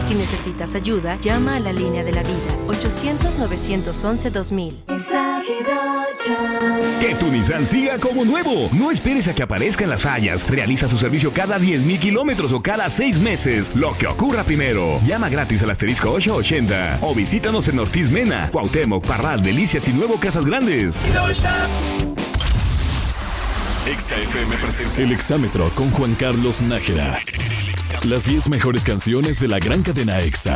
Si necesitas ayuda, llama a la línea de la vida, 800-911-2000. Que tu Nissan siga como nuevo. No esperes a que aparezcan las fallas. Realiza su servicio cada 10,000 kilómetros o cada 6 meses. Lo que ocurra primero. Llama gratis al asterisco 880 o visítanos en Ortiz Mena, Cuauhtémoc, Parral, Delicias y Nuevo Casas Grandes. Exa FM presenta El Exámetro con Juan Carlos Nájera. Las 10 mejores canciones de la gran cadena Exa.